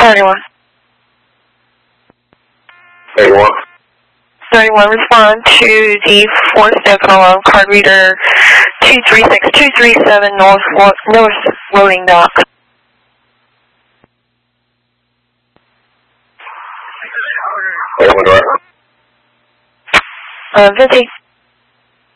31. 31. 31, respond to the 4-step card reader 236237 North Willing Dock. 31 driver. Vinci.